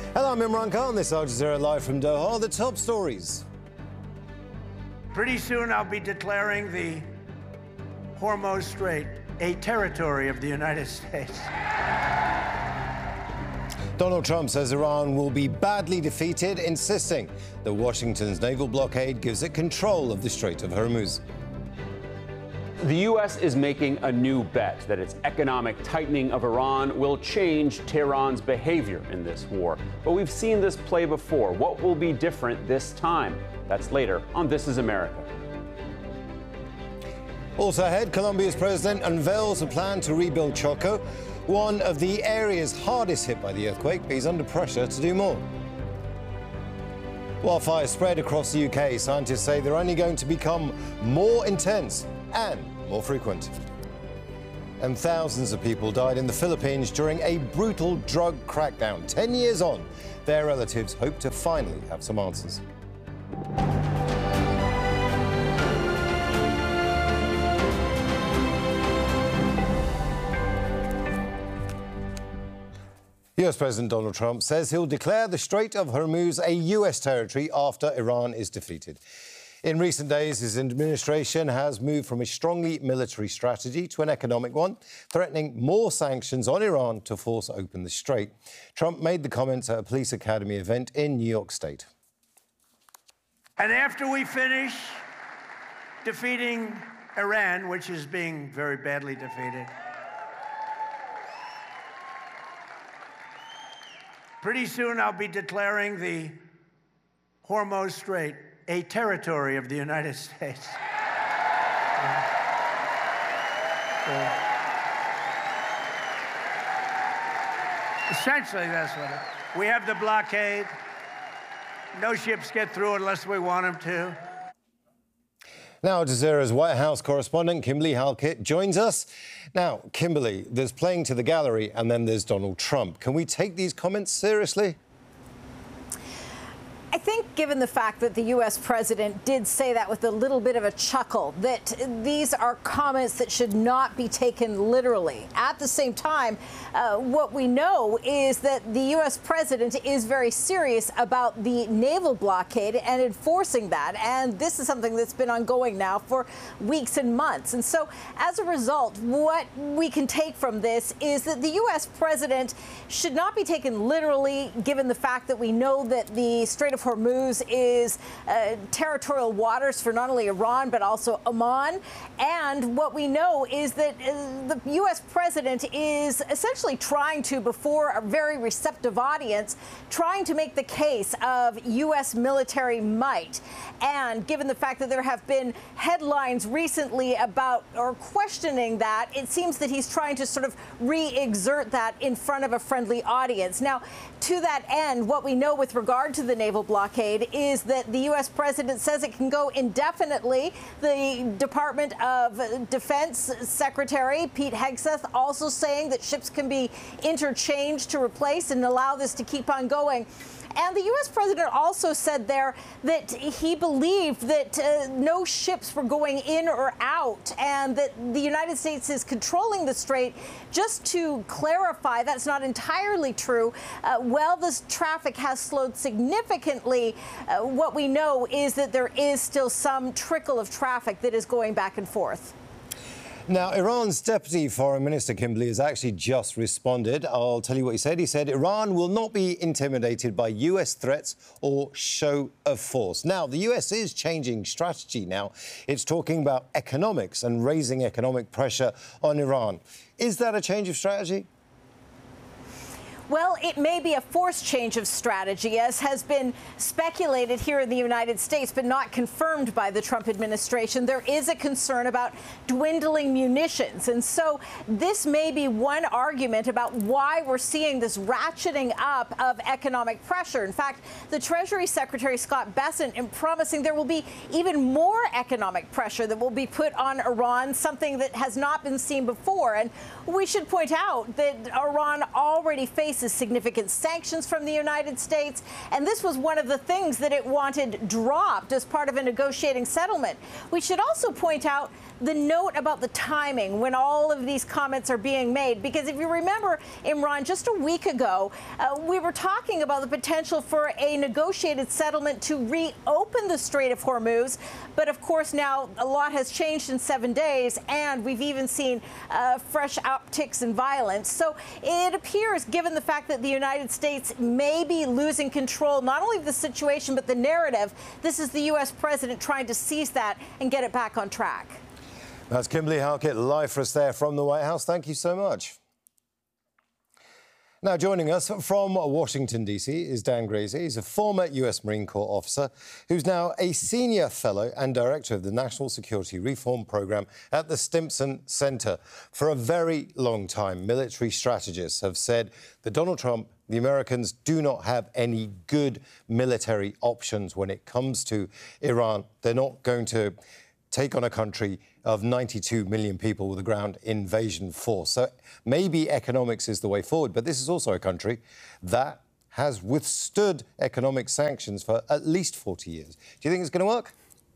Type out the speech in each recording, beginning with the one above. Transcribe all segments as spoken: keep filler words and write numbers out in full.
Hello, I'm Imran Khan. This is Al Jazeera live from Doha. The top stories. Pretty soon I'll be declaring the Hormuz Strait a territory of the United States. Donald Trump says Iran will be badly defeated, insisting that Washington's naval blockade gives it control of the Strait of Hormuz. The U S is making a new bet that its economic tightening of Iran will change Tehran's behavior in this war. But we've seen this play before. What will be different this time? That's later on This Is America. Also ahead, Colombia's president unveils a plan to rebuild Choco, one of the areas hardest hit by the earthquake, but he's under pressure to do more. While fires spread across the U K, scientists say they're only going to become more intense and more frequent. And thousands of people died in the Philippines during a brutal drug crackdown. Ten years on, their relatives hope to finally have some answers. U S President Donald Trump says he'll declare the Strait of Hormuz a U S territory after Iran is defeated. In recent days, his administration has moved from a strongly military strategy to an economic one, threatening more sanctions on Iran to force open the strait. Trump made the comments at a police academy event in New York State. And after we finish defeating Iran, which is being very badly defeated, pretty soon I'll be declaring the Hormuz Strait a territory of the United States. uh, uh, essentially, that's what it is. We have the blockade. No ships get through unless we want them to. Now, Al Jazeera's White House correspondent, Kimberly Halkett, joins us. Now, Kimberly, there's playing to the gallery and then there's Donald Trump. Can we take these comments seriously? I think, given the fact that the U S president did say that with a little bit of a chuckle, that these are comments that should not be taken literally. At the same time, uh, what we know is that the U S president is very serious about the naval blockade and enforcing that. And this is something that's been ongoing now for weeks and months. And so, as a result, what we can take from this is that the U S president should not be taken literally, given the fact that we know that the Strait of Hormuz is uh, territorial waters for not only Iran but also Oman. And what we know is that uh, the U S president is essentially trying to, before a very receptive audience, trying to make the case of U S military might. And given the fact that there have been headlines recently about or questioning that, it seems that he's trying to sort of re-exert that in front of a friendly audience. Now, to that end, what we know with regard to the naval blockade is that the U S president says it can go indefinitely. The Department of Defense Secretary Pete Hegseth also saying that ships can be interchanged to replace and allow this to keep on going. And the U S president also said there that he believed that uh, no ships were going in or out and that the United States is controlling the strait. Just to clarify, that's not entirely true. Uh, while this traffic has slowed significantly, uh, what we know is that there is still some trickle of traffic that is going back and forth. Now, Iran's Deputy Foreign Minister, Kimberly, has actually just responded. I'll tell you what he said. He said Iran will not be intimidated by U S threats or show of force. Now, the U S is changing strategy now. It's talking about economics and raising economic pressure on Iran. Is that a change of strategy? Well, it may be a forced change of strategy, as has been speculated here in the United States, but not confirmed by the Trump administration. There is a concern about dwindling munitions. And so this may be one argument about why we're seeing this ratcheting up of economic pressure. In fact, the Treasury Secretary Scott Bessent is promising there will be even more economic pressure that will be put on Iran, something that has not been seen before. And we should point out that Iran already faces significant sanctions from the United States, and this was one of the things that it wanted dropped as part of a negotiating settlement. We should also point out the note about the timing when all of these comments are being made, because if you remember, Imran, just a week ago, uh, we were talking about the potential for a negotiated settlement to reopen the Strait of Hormuz. But of course, now a lot has changed in seven days, and we've even seen uh, fresh upticks in violence. So it appears, given the fact that the United States may be losing control, not only of the situation, but the narrative, this is the U S president trying to seize that and get it back on track. That's Kimberly Halkett live for us there from the White House. Thank you so much. Now, joining us from Washington, D C is Dan Grazier. He's a former U S Marine Corps officer who's now a senior fellow and director of the National Security Reform Program at the Stimson Center. For a very long time, military strategists have said that Donald Trump, the Americans, do not have any good military options when it comes to Iran. They're not going to take on a country of ninety-two million people with a ground invasion force. So maybe economics is the way forward, but this is also a country that has withstood economic sanctions for at least forty years. Do you think it's going to work?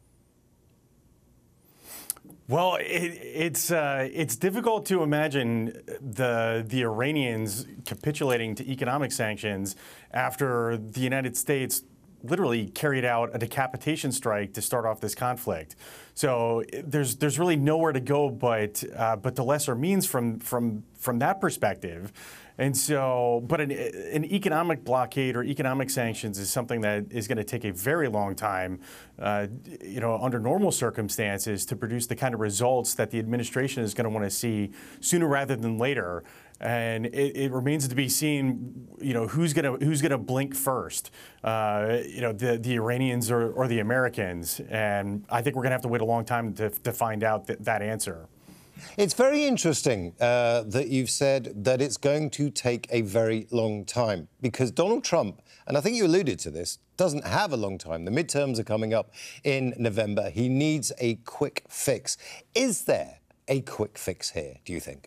Well, it, it's uh, it's difficult to imagine the the Iranians capitulating to economic sanctions after the United States literally carried out a decapitation strike to start off this conflict. So there's there's really nowhere to go but uh, but the lesser means from from from that perspective. And so, but an, an economic blockade or economic sanctions is something that is going to take a very long time, uh, you know, under normal circumstances to produce the kind of results that the administration is going to want to see sooner rather than later. And it, it remains to be seen, you know, who's going to who's going to blink first, uh, you know, the the Iranians or, or the Americans. And I think we're going to have to wait a long time to, to find out th- that answer. It's very interesting uh, that you've said that it's going to take a very long time, because Donald Trump, and I think you alluded to this, doesn't have a long time. The midterms are coming up in November. He needs a quick fix. Is there a quick fix here, do you think?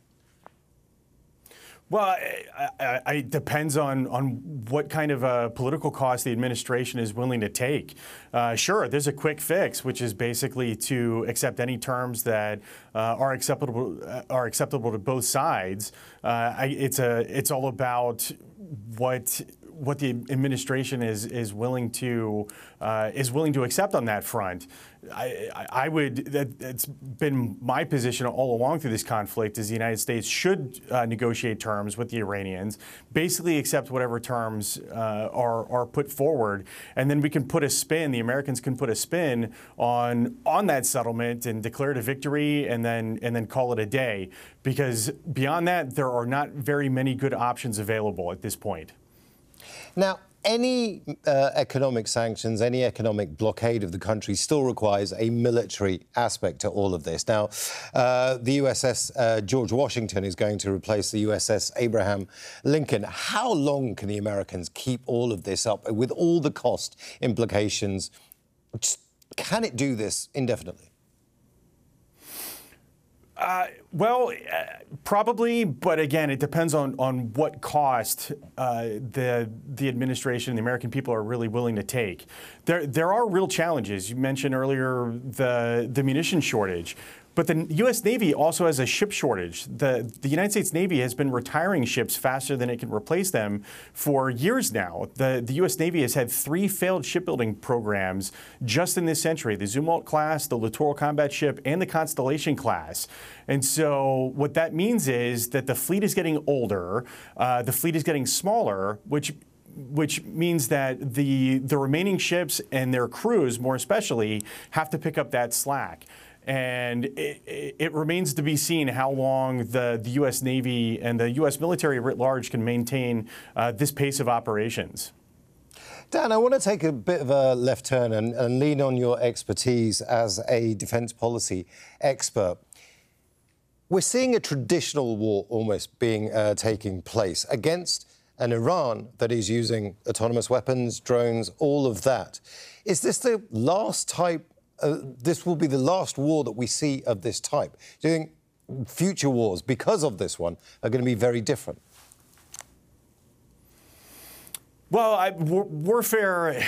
Well, it depends on, on what kind of a political cost the administration is willing to take. Uh, sure, there's a quick fix, which is basically to accept any terms that uh, are acceptable uh, are acceptable to both sides. Uh, I, it's a it's all about what. what the administration is is willing to uh, is willing to accept on that front. I, I, I would that, that's been my position all along through this conflict is the United States should uh, negotiate terms with the Iranians, basically accept whatever terms uh, are are put forward, and then we can put a spin. The Americans can put a spin on on that settlement and declare it a victory, and then and then call it a day. Because beyond that, there are not very many good options available at this point. Now, any uh, economic sanctions, any economic blockade of the country still requires a military aspect to all of this. Now, uh, the U S S uh, George Washington is going to replace the U S S Abraham Lincoln. How long can the Americans keep all of this up with all the cost implications? Can it do this indefinitely? Uh, well, uh, probably, but again, it depends on, on what cost uh, the the administration and the American people are really willing to take. There there are real challenges. You mentioned earlier the the munition shortage. But the U S Navy also has a ship shortage. The, the United States Navy has been retiring ships faster than it can replace them for years now. The, the U S Navy has had three failed shipbuilding programs just in this century, the Zumwalt class, the Littoral Combat Ship, and the Constellation class. And so what that means is that the fleet is getting older, uh, the fleet is getting smaller, which which means that the, the remaining ships and their crews, more especially, have to pick up that slack. And it, it remains to be seen how long the, the U S Navy and the U S military writ large can maintain uh, this pace of operations. Dan, I want to take a bit of a left turn and, and lean on your expertise as a defence policy expert. We're seeing a traditional war almost being uh, taking place against an Iran that is using autonomous weapons, drones, all of that. Is this the last type Uh, this will be the last war that we see of this type? Do you think future wars, because of this one, are going to be very different? Well, I, war, warfare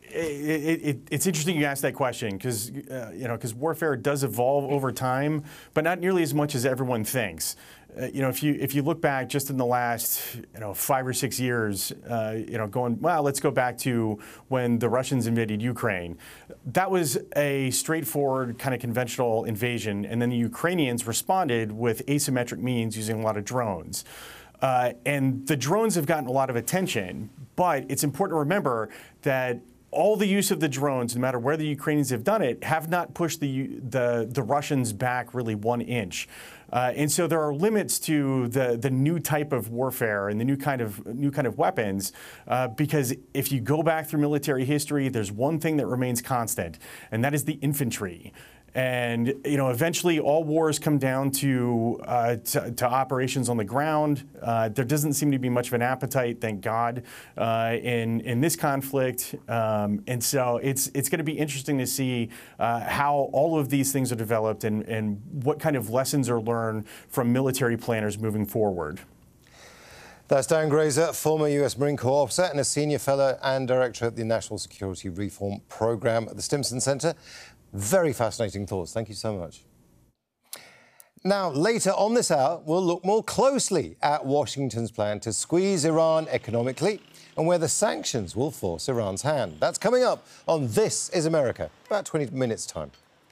it, it, it's interesting you asked that question because uh, you know because warfare does evolve over time, but not nearly as much as everyone thinks. Uh, you know, if you if you look back just in the last you know five or six years, uh, you know, going well, let's go back to when the Russians invaded Ukraine. That was a straightforward kind of conventional invasion, and then the Ukrainians responded with asymmetric means using a lot of drones. Uh, and the drones have gotten a lot of attention, but it's important to remember that all the use of the drones, no matter where the Ukrainians have done it, have not pushed the the, the Russians back really one inch. Uh, and so there are limits to the, the new type of warfare and the new kind of new kind of weapons, uh, because if you go back through military history, there's one thing that remains constant, and that is the infantry. And you know, eventually, all wars come down to uh, to, to operations on the ground. Uh, there doesn't seem to be much of an appetite, thank God, uh, in in this conflict. Um, and so it's it's going to be interesting to see uh, how all of these things are developed and and what kind of lessons are learned from military planners moving forward. That's Dan Grazer, former U S Marine Corps officer and a senior fellow and director at the National Security Reform Programme at the Stimson Centre. Very fascinating thoughts. Thank you so much. Now, later on this hour, we'll look more closely at Washington's plan to squeeze Iran economically and where the sanctions will force Iran's hand. That's coming up on This is America, about twenty minutes' time.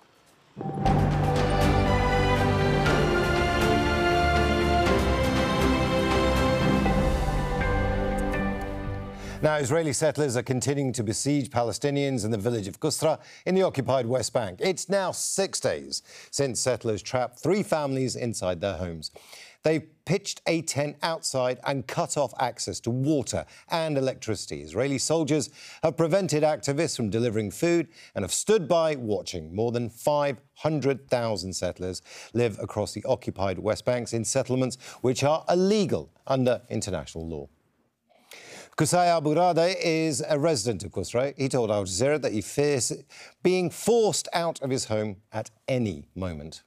Now, Israeli settlers are continuing to besiege Palestinians in the village of Qusra in the occupied West Bank. It's now six days since settlers trapped three families inside their homes. They've pitched a tent outside and cut off access to water and electricity. Israeli soldiers have prevented activists from delivering food and have stood by watching. More than five hundred thousand settlers live across the occupied West Bank in settlements which are illegal under international law. Qusay Aburadeh is a resident of Qusra. He told Al Jazeera that he fears being forced out of his home at any moment.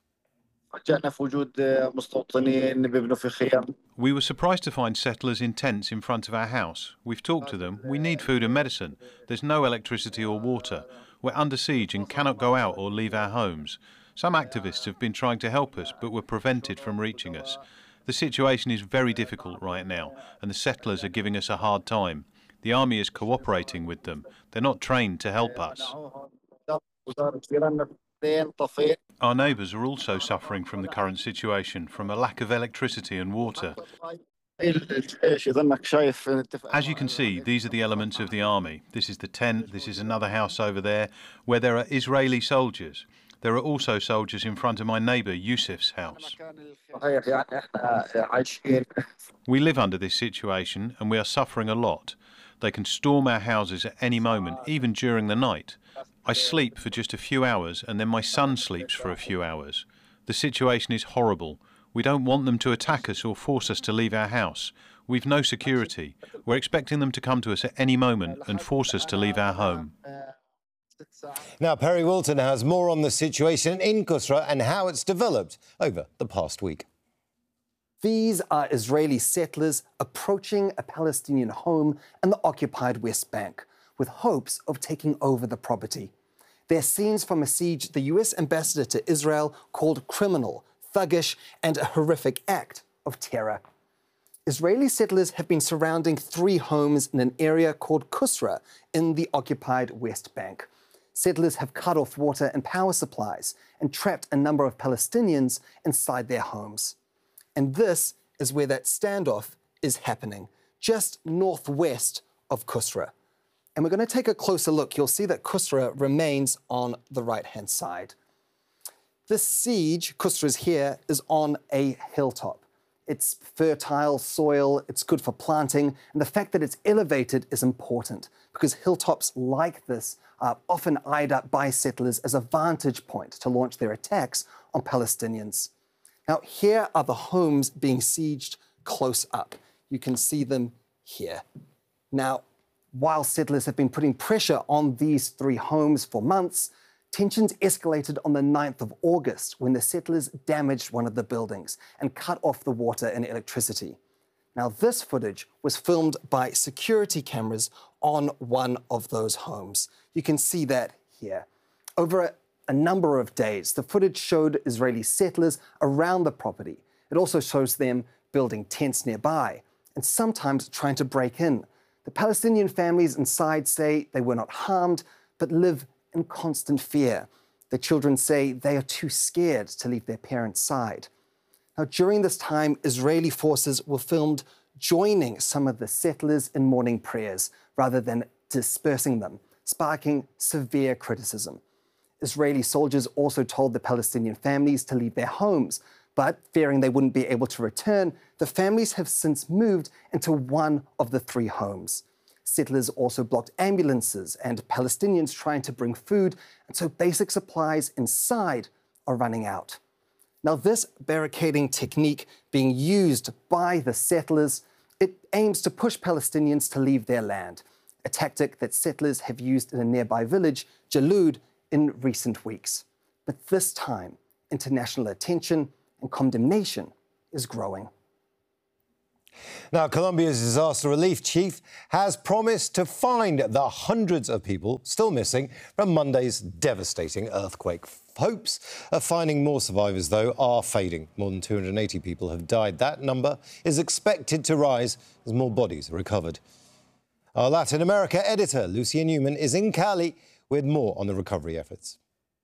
We were surprised to find settlers in tents in front of our house. We've talked to them. We need food and medicine. There's no electricity or water. We're under siege and cannot go out or leave our homes. Some activists have been trying to help us, but were prevented from reaching us. The situation is very difficult right now, and the settlers are giving us a hard time. The army is cooperating with them. They're not trained to help us. Our neighbours are also suffering from the current situation, from a lack of electricity and water. As you can see, these are the elements of the army. This is the tent, this is another house over there, where there are Israeli soldiers. There are also soldiers in front of my neighbour Yusuf's house. We live under this situation and we are suffering a lot. They can storm our houses at any moment, even during the night. I sleep for just a few hours and then my son sleeps for a few hours. The situation is horrible. We don't want them to attack us or force us to leave our house. We've no security. We're expecting them to come to us at any moment and force us to leave our home. Now, Perry Wilton has more on the situation in Qusra and how it's developed over the past week. These are Israeli settlers approaching a Palestinian home in the occupied West Bank with hopes of taking over the property. They're scenes from a siege the U S ambassador to Israel called criminal, thuggish, and a horrific act of terror. Israeli settlers have been surrounding three homes in an area called Qusra in the occupied West Bank. Settlers have cut off water and power supplies and trapped a number of Palestinians inside their homes. And this is where that standoff is happening, just northwest of Qusra. And we're going to take a closer look. You'll see that Qusra remains on the right-hand side. This siege, Qusra's here, is on a hilltop. It's fertile soil, it's good for planting, and the fact that it's elevated is important because hilltops like this are often eyed up by settlers as a vantage point to launch their attacks on Palestinians. Now, here are the homes being sieged close up. You can see them here. Now, while settlers have been putting pressure on these three homes for months, tensions escalated on the ninth of August when the settlers damaged one of the buildings and cut off the water and electricity. Now, this footage was filmed by security cameras on one of those homes. You can see that here. Over a, a number of days, the footage showed Israeli settlers around the property. It also shows them building tents nearby and sometimes trying to break in. The Palestinian families inside say they were not harmed, but live in constant fear. The children say they are too scared to leave their parents' side. Now, during this time, Israeli forces were filmed joining some of the settlers in morning prayers rather than dispersing them, sparking severe criticism. Israeli soldiers also told the Palestinian families to leave their homes, but fearing they wouldn't be able to return, the families have since moved into one of the three homes. Settlers also blocked ambulances and Palestinians trying to bring food, and so basic supplies inside are running out. Now, this barricading technique being used by the settlers, it aims to push Palestinians to leave their land, a tactic that settlers have used in a nearby village, Jalud, in recent weeks. But this time, international attention and condemnation is growing. Now, Colombia's disaster relief chief has promised to find the hundreds of people still missing from Monday's devastating earthquake. Hopes of finding more survivors, though, are fading. More than two hundred eighty people have died. That number is expected to rise as more bodies are recovered. Our Latin America editor, Lucia Newman, is in Cali with more on the recovery efforts.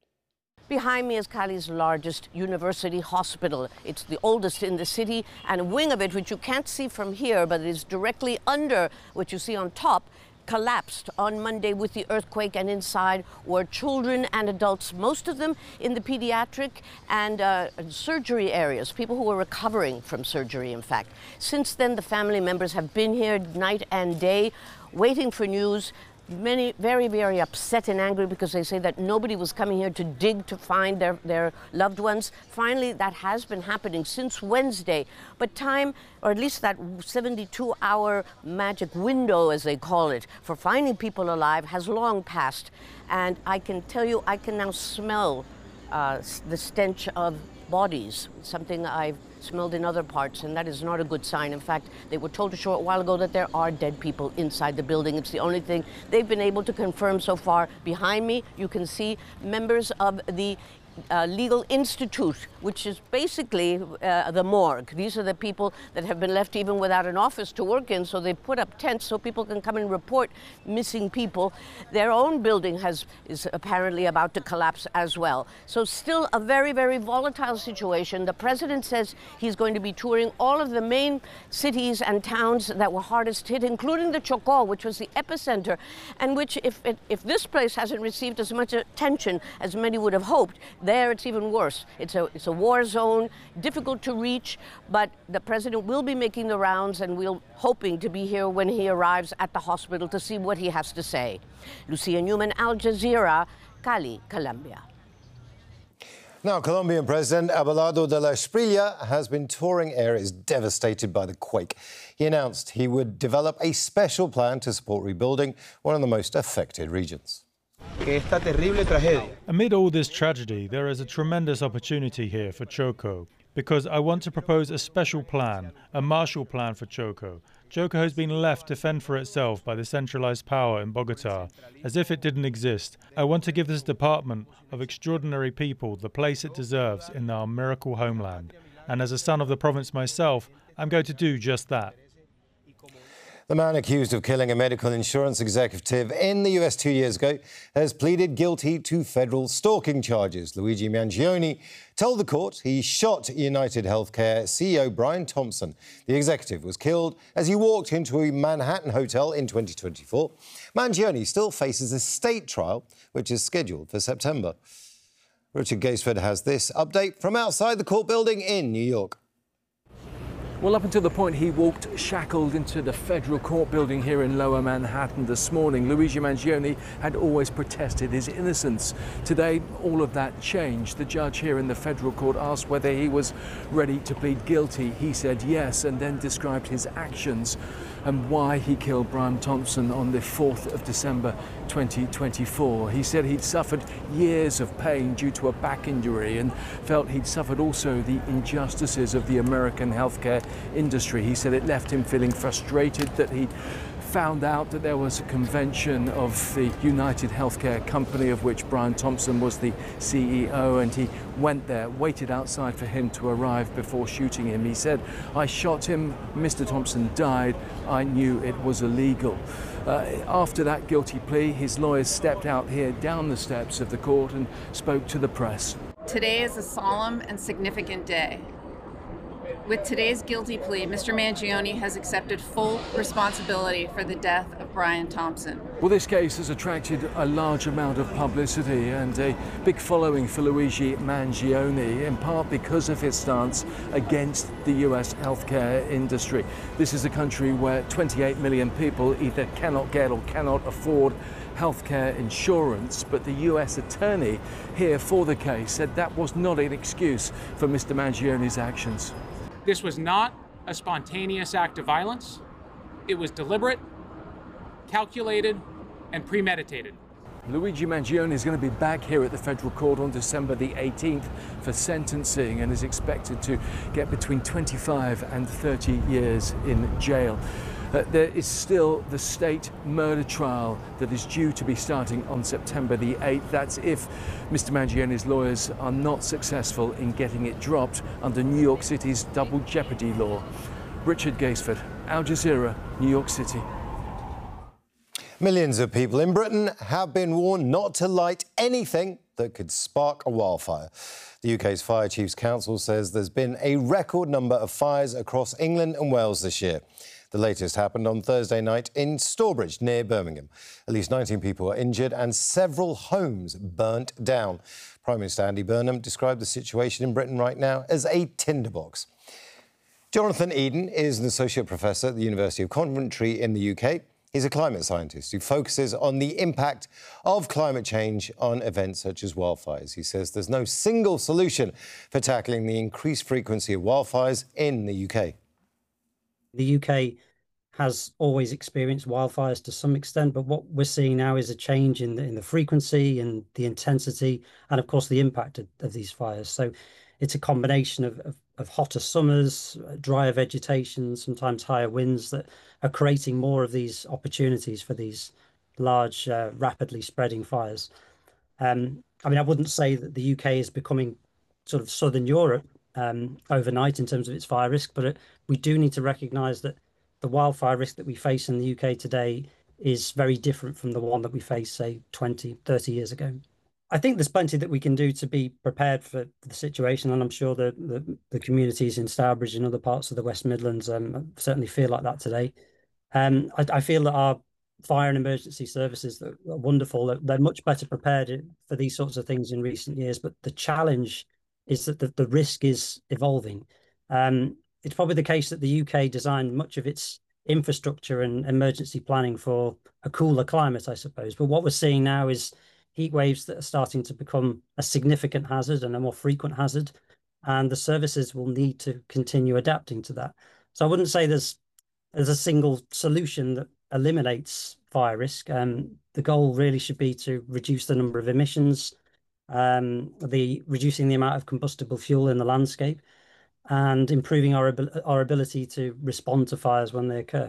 Behind me is Cali's largest university hospital. It's the oldest in the city, and a wing of it, which you can't see from here, but it is directly under what you see on top, collapsed on Monday with the earthquake, and inside were children and adults, most of them in the pediatric and uh, surgery areas, people who were recovering from surgery, in fact. Since then, the family members have been here night and day, waiting for news. Many very, very upset and angry because they say that nobody was coming here to dig to find their, their loved ones. Finally, that has been happening since Wednesday. But time, or at least that seventy-two hour magic window, as they call it, for finding people alive has long passed. And I can tell you, I can now smell uh, the stench of bodies, something I've smelled in other parts, and that is not a good sign. In fact, they were told a short while ago that there are dead people inside the building. It's the only thing they've been able to confirm so far. Behind me, you can see members of the Uh, legal institute, which is basically uh, the morgue. These are the people that have been left even without an office to work in, so they put up tents so people can come and report missing people. Their own building has is apparently about to collapse as well. So still a very, very volatile situation. The president says he's going to be touring all of the main cities and towns that were hardest hit, including the Chocó, which was the epicenter, and which, if, it, if this place hasn't received as much attention as many would have hoped, there it's even worse. It's a, it's a war zone, difficult to reach, but the president will be making the rounds, and we're hoping to be here when he arrives at the hospital to see what he has to say. Lucia Newman, Al Jazeera, Cali, Colombia. Now, Colombian President Abelardo de la Espriella has been touring areas devastated by the quake. He announced he would develop a special plan to support rebuilding one of the most affected regions. Amid all this tragedy, there is a tremendous opportunity here for Chocó, because I want to propose a special plan, a Marshall Plan for Chocó. Chocó has been left to fend for itself by the centralized power in Bogotá, as if it didn't exist. I want to give this department of extraordinary people the place it deserves in our miracle homeland. And as a son of the province myself, I'm going to do just that. The man accused of killing a medical insurance executive in the U S two years ago has pleaded guilty to federal stalking charges. Luigi Mangione told the court he shot United Healthcare C E O Brian Thompson. The executive was killed as he walked into a Manhattan hotel in twenty twenty-four. Mangione still faces a state trial, which is scheduled for September. Richard Gaisford has this update from outside the court building in New York. Well, up until the point he walked shackled into the federal court building here in Lower Manhattan this morning, Luigi Mangione had always protested his innocence. Today, all of that changed. The judge here in the federal court asked whether he was ready to plead guilty. He said yes, and then described his actions. and why he killed Brian Thompson on the fourth of December twenty twenty-four. He said he'd suffered years of pain due to a back injury and felt he'd suffered also the injustices of the American healthcare industry. He said it left him feeling frustrated that he found out that there was a convention of the United Healthcare Company, of which Brian Thompson was the C E O, and he went there, waited outside for him to arrive before shooting him. He said, "I shot him, Mister Thompson died, I knew it was illegal." Uh, after that guilty plea, his lawyers stepped out here down the steps of the court and spoke to the press. Today is a solemn and significant day. With today's guilty plea, Mister Mangione has accepted full responsibility for the death of Brian Thompson. Well, this case has attracted a large amount of publicity and a big following for Luigi Mangione, in part because of his stance against the U S healthcare industry. This is a country where twenty-eight million people either cannot get or cannot afford healthcare insurance, but the U S attorney here for the case said that was not an excuse for Mister Mangione's actions. This was not a spontaneous act of violence. It was deliberate, calculated, and premeditated. Luigi Mangione is going to be back here at the federal court on December the eighteenth for sentencing and is expected to get between twenty-five and thirty years in jail. Uh, there is still the state murder trial that is due to be starting on September the eighth. That's if Mister Mangione's lawyers are not successful in getting it dropped under New York City's double jeopardy law. Richard Gaisford, Al Jazeera, New York City. Millions of people in Britain have been warned not to light anything that could spark a wildfire. The U K's Fire Chiefs Council says there's been a record number of fires across England and Wales this year. The latest happened on Thursday night in Stourbridge, near Birmingham. At least nineteen people were injured and several homes burnt down. Prime Minister Andy Burnham described the situation in Britain right now as a tinderbox. Jonathan Eden is an associate professor at the University of Coventry in the U K. He's a climate scientist who focuses on the impact of climate change on events such as wildfires. He says there's no single solution for tackling the increased frequency of wildfires in the U K. The U K has always experienced wildfires to some extent, but what we're seeing now is a change in the, in the frequency and the intensity and, of course, the impact of, of these fires. So it's a combination of, of, of hotter summers, drier vegetation, sometimes higher winds that are creating more of these opportunities for these large, uh, rapidly spreading fires. Um, I mean, I wouldn't say that the U K is becoming sort of Southern Europe um, overnight in terms of its fire risk, but it, we do need to recognise that the wildfire risk that we face in the U K today is very different from the one that we faced, say, twenty, thirty years ago. I think there's plenty that we can do to be prepared for the situation, and I'm sure the, the, the communities in Stourbridge and other parts of the West Midlands um, certainly feel like that today. Um, I, I feel that our fire and emergency services are wonderful. They're, they're much better prepared for these sorts of things in recent years, but the challenge is that the, the risk is evolving. Um, it's probably the case that the U K designed much of its infrastructure and emergency planning for a cooler climate, I suppose. But what we're seeing now is heat waves that are starting to become a significant hazard and a more frequent hazard, and the services will need to continue adapting to that. So I wouldn't say there's there's a single solution that eliminates fire risk. Um, the goal really should be to reduce the number of emissions, um, the reducing the amount of combustible fuel in the landscape, and improving our, our ability to respond to fires when they occur.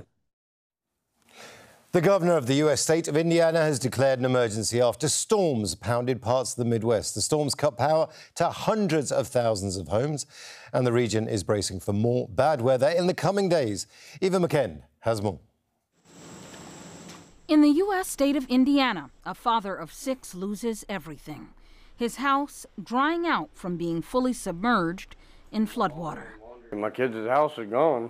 The governor of the U S state of Indiana has declared an emergency after storms pounded parts of the Midwest. The storms cut power to hundreds of thousands of homes, and the region is bracing for more bad weather in the coming days. Eva McKen has more. In the U S state of Indiana, a father of six loses everything. His house drying out from being fully submerged in floodwater. My kids' house is gone.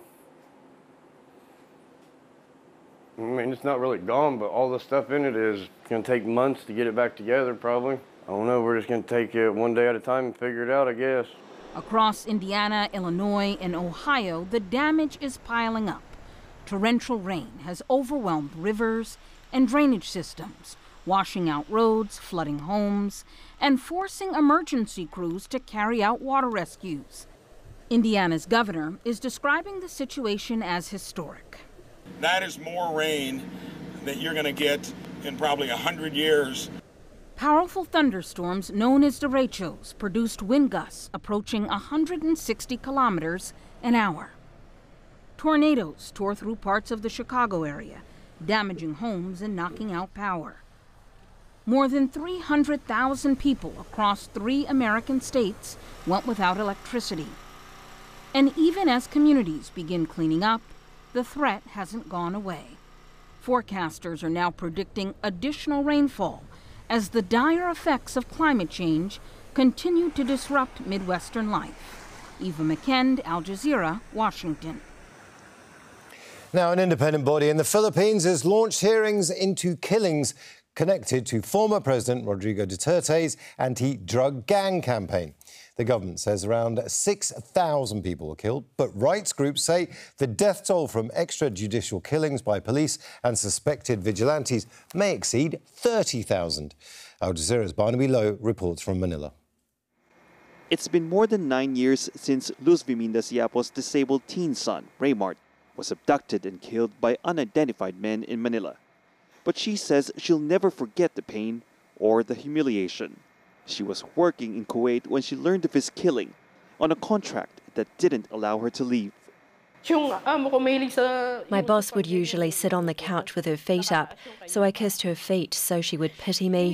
I mean, it's not really gone, but all the stuff in it is going to take months to get it back together, probably. I don't know, we're just going to take it one day at a time and figure it out, I guess. Across Indiana, Illinois, and Ohio, the damage is piling up. Torrential rain has overwhelmed rivers and drainage systems, washing out roads, flooding homes, and forcing emergency crews to carry out water rescues. Indiana's governor is describing the situation as historic. That is more rain that you're going to get in probably a hundred years. Powerful thunderstorms known as derechos produced wind gusts approaching one hundred sixty kilometers an hour. Tornadoes tore through parts of the Chicago area, damaging homes and knocking out power. More than three hundred thousand people across three American states went without electricity. And even as communities begin cleaning up, the threat hasn't gone away. Forecasters are now predicting additional rainfall as the dire effects of climate change continue to disrupt Midwestern life. Eva McKend, Al Jazeera, Washington. Now, an independent body in the Philippines has launched hearings into killings connected to former President Rodrigo Duterte's anti-drug gang campaign. The government says around six thousand people were killed, but rights groups say the death toll from extrajudicial killings by police and suspected vigilantes may exceed thirty thousand. Al Jazeera's Barnaby Lowe reports from Manila. It's been more than nine years since Luz Viminda Siapo's disabled teen son, Raymart, was abducted and killed by unidentified men in Manila. But she says she'll never forget the pain or the humiliation. She was working in Kuwait when she learned of his killing on a contract that didn't allow her to leave. My boss would usually sit on the couch with her feet up, so I kissed her feet so she would pity me.